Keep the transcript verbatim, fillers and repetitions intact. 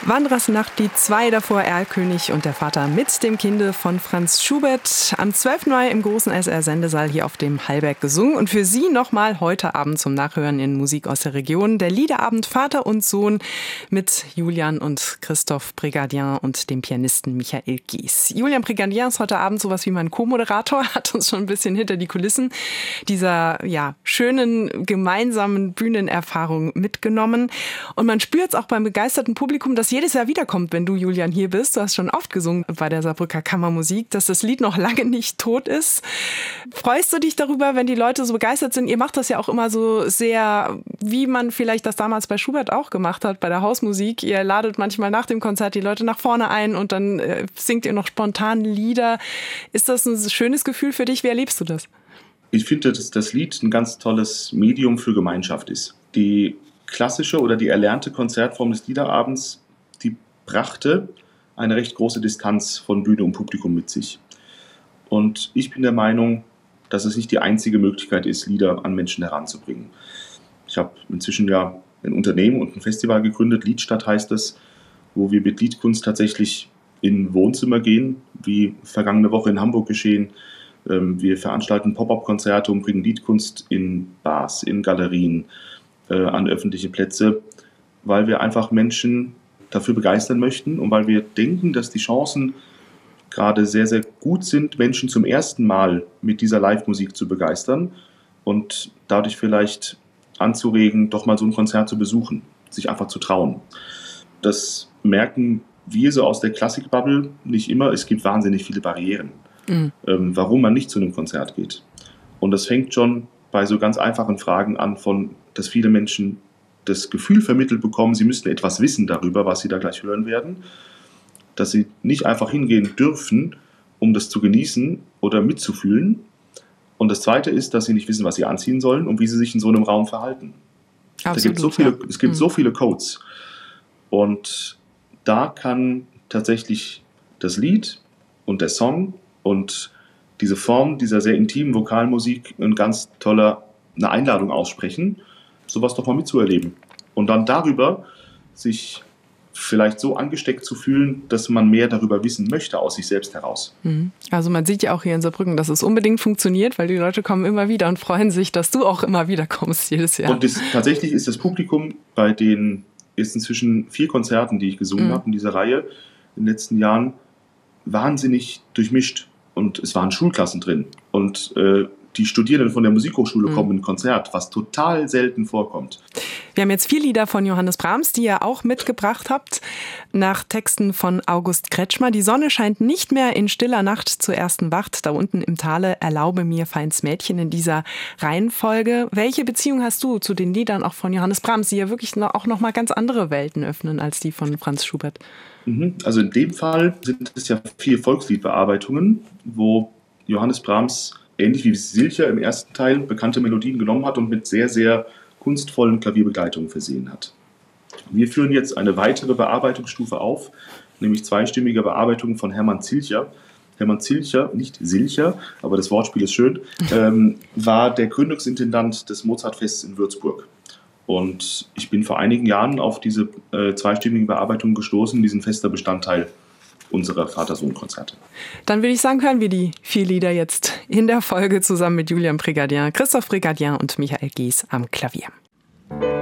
Wanderersnacht, die zwei, davor Erlkönig und der Vater mit dem Kinde von Franz Schubert. Am zwölften Mai im großen S R-Sendesaal hier auf dem Hallberg gesungen. Und für Sie nochmal heute Abend zum Nachhören in Musik aus der Region. Der Liederabend Vater und Sohn mit Julian und Christoph Brigadier und dem Pianisten Michael Gies. Julian Brigadier ist heute Abend sowas wie mein Co-Moderator, hat uns schon ein bisschen hinter die Kulissen dieser ja, schönen gemeinsamen Bühnenerfahrung mitgenommen. Und man spürt es auch beim begeisterten Publikum, dass jedes Jahr wiederkommt, wenn du, Julian, hier bist. Du hast schon oft gesungen bei der Saarbrücker Kammermusik, dass das Lied noch lange nicht tot ist. Freust du dich darüber, wenn die Leute so begeistert sind? Ihr macht das ja auch immer so sehr, wie man vielleicht das damals bei Schubert auch gemacht hat, bei der Hausmusik. Ihr ladet manchmal nach dem Konzert die Leute nach vorne ein und dann äh, singt ihr noch spontan Lieder. Ist das ein schönes Gefühl für dich? Wie erlebst du das? Ich finde, dass das Lied ein ganz tolles Medium für Gemeinschaft ist. Die klassische oder die erlernte Konzertform des Liederabends, die brachte eine recht große Distanz von Bühne und Publikum mit sich. Und ich bin der Meinung, dass es nicht die einzige Möglichkeit ist, Lieder an Menschen heranzubringen. Ich habe inzwischen ja ein Unternehmen und ein Festival gegründet, Liedstadt heißt es, wo wir mit Liedkunst tatsächlich in Wohnzimmer gehen, wie vergangene Woche in Hamburg geschehen. Wir veranstalten Pop-up-Konzerte und bringen Liedkunst in Bars, in Galerien, äh, an öffentliche Plätze, weil wir einfach Menschen dafür begeistern möchten und weil wir denken, dass die Chancen gerade sehr, sehr gut sind, Menschen zum ersten Mal mit dieser Live-Musik zu begeistern und dadurch vielleicht anzuregen, doch mal so ein Konzert zu besuchen, sich einfach zu trauen. Das merken wir so aus der Klassik-Bubble nicht immer. Es gibt wahnsinnig viele Barrieren, mhm. ähm, warum man nicht zu einem Konzert geht. Und das fängt schon bei so ganz einfachen Fragen an, von, dass viele Menschen das Gefühl vermittelt bekommen, sie müssten etwas wissen darüber, was sie da gleich hören werden, dass sie nicht einfach hingehen dürfen, um das zu genießen oder mitzufühlen. Und das Zweite ist, dass sie nicht wissen, was sie anziehen sollen und wie sie sich in so einem Raum verhalten. Absolut, da gibt so viele, ja. Es gibt mhm. so viele Codes. Und da kann tatsächlich das Lied und der Song und diese Form dieser sehr intimen Vokalmusik ein ganz toller, eine Einladung aussprechen, sowas doch mal mitzuerleben. Und dann darüber sich vielleicht so angesteckt zu fühlen, dass man mehr darüber wissen möchte aus sich selbst heraus. Also man sieht ja auch hier in Saarbrücken, dass es unbedingt funktioniert, weil die Leute kommen immer wieder und freuen sich, dass du auch immer wieder kommst jedes Jahr. Und das, tatsächlich ist das Publikum bei den ist inzwischen vier Konzerten, die ich gesungen mhm. habe in dieser Reihe in den letzten Jahren, wahnsinnig durchmischt. Und es waren Schulklassen drin. Und äh, die Studierenden von der Musikhochschule mhm. kommen in ein Konzert, was total selten vorkommt. Wir haben jetzt vier Lieder von Johannes Brahms, die ihr auch mitgebracht habt, nach Texten von August Kretschmer. Die Sonne scheint nicht mehr in stiller Nacht zur ersten Wacht. Da unten im Tale erlaube mir feins Mädchen in dieser Reihenfolge. Welche Beziehung hast du zu den Liedern auch von Johannes Brahms, die ja wirklich auch noch mal ganz andere Welten öffnen als die von Franz Schubert? Also in dem Fall sind es ja vier Volksliedbearbeitungen, wo Johannes Brahms ähnlich wie Silcher im ersten Teil bekannte Melodien genommen hat und mit sehr, sehr kunstvollen Klavierbegleitungen versehen hat. Wir führen jetzt eine weitere Bearbeitungsstufe auf, nämlich zweistimmige Bearbeitungen von Hermann Zilcher. Hermann Zilcher, nicht Silcher, aber das Wortspiel ist schön, ähm, war der Gründungsintendant des Mozartfests in Würzburg. Und ich bin vor einigen Jahren auf diese äh, zweistimmigen Bearbeitungen gestoßen, die sind fester Bestandteil unserer Vater-Sohn-Konzerte. Dann würde ich sagen, hören wir die vier Lieder jetzt in der Folge zusammen mit Julian Brigadier, Christoph Brigadier und Michael Gies am Klavier.